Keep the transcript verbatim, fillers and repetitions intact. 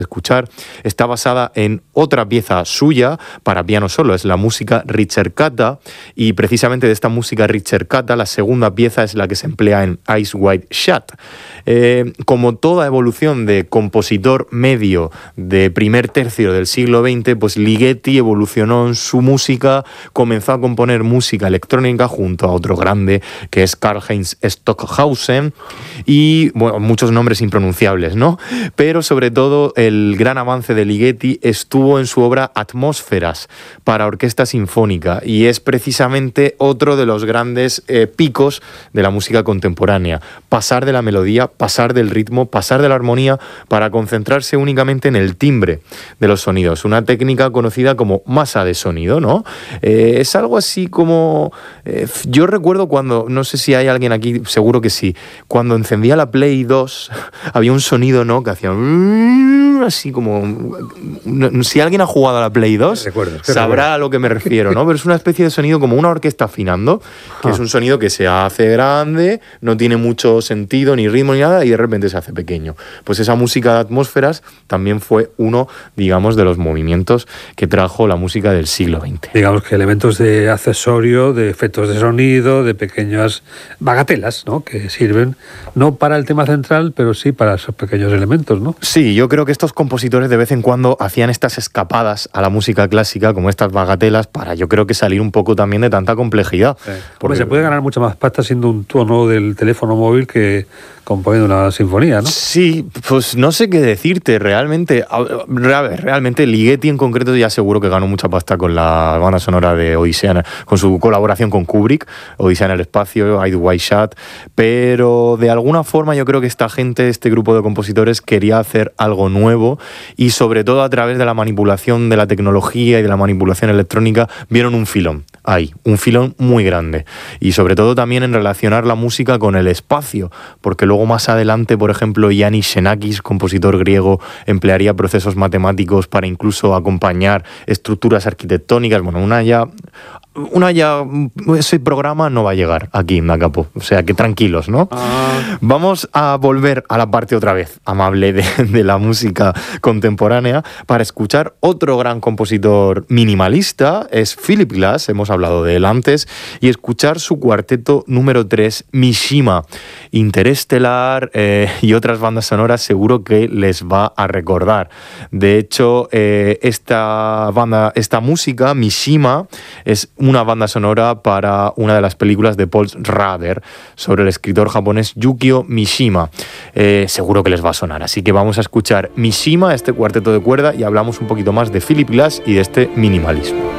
escuchar está basada en otra pieza suya para piano solo, es la música Ricercata, y precisamente de esta música Ricercata la segunda pieza es la que se emplea en Eyes Wide Shut. Eh, como toda evolución de compositor medio de primer tercio del siglo veinte, pues Ligeti evolucionó en su música, comenzó a componer música electrónica junto a otro grande que es Karl-Heinz Stockhausen y bueno, muchos nombres impronunciables, ¿no? Pero sobre todo el gran avance de Ligeti estuvo en su obra Atmósferas para orquesta sinfónica y es precisamente otro de los grandes eh, picos de la música contemporánea. Pasar de la melodía, pasar del ritmo, pasar de la armonía para concentrarse únicamente en el timbre de los sonidos. Una técnica conocida como masa de sonido, ¿no? Eh, es algo así como... Eh, yo recuerdo cuando, no sé si hay alguien aquí, seguro que sí, cuando encendía la Play dos había un sonido, ¿no? Que hacía... así como... Si alguien ha jugado a la Play dos, recuerdo, sabrá recuerdo. a lo que me refiero, ¿no? Pero es una especie de sonido como una orquesta afinando, que ah. es un sonido que se hace grande, no tiene mucho sentido, ni ritmo, ni nada, y de repente se hace pequeño. Pues esa música de Atmósferas también fue uno, digamos, de los movimientos que trajo la música del siglo veinte. Digamos que elementos de accesorio, de efectos de sonido, de pequeñas bagatelas, ¿no? Que sirven no para el tema central, pero sí para esos pequeños elementos, ¿no? Sí, yo creo que estos compositores de vez en cuando hacían estas escapadas a la música clásica, como estas bagatelas, para yo creo que salir un poco también de tanta complejidad. Sí. Porque Hombre, se puede ganar mucha más pasta siendo un tono del teléfono móvil que componiendo una sinfonía, ¿no? Sí, pues no sé qué decirte, realmente. A ver, realmente Ligeti en concreto ya seguro que ganó mucha pasta con la banda sonora de Odisea, con su colaboración con Kubrick, Odisea en el espacio, Eyes Wide Shut, pero de alguna forma yo creo que esta gente, este grupo de compositores quería hacer algo nuevo y sobre todo a través de la manipulación de la tecnología y de la manipulación electrónica vieron un filón. Hay un filón muy grande y sobre todo también en relacionar la música con el espacio, porque luego más adelante, por ejemplo, Yannis Xenakis, compositor griego, emplearía procesos matemáticos para incluso acompañar estructuras arquitectónicas. Bueno, una ya... Una ya... Ese programa no va a llegar aquí en Da Capo. O sea, que tranquilos, ¿no? Ah. Vamos a volver a la parte otra vez amable de, de la música contemporánea para escuchar otro gran compositor minimalista. Es Philip Glass, hemos hablado de él antes, y escuchar su cuarteto número tres, Mishima. Interestelar eh, y otras bandas sonoras seguro que les va a recordar. De hecho, eh, esta banda, esta música, Mishima, es una banda sonora para una de las películas de Paul Schrader sobre el escritor japonés Yukio Mishima. Eh, seguro que les va a sonar, así que vamos a escuchar Mishima, este cuarteto de cuerda, y hablamos un poquito más de Philip Glass y de este minimalismo.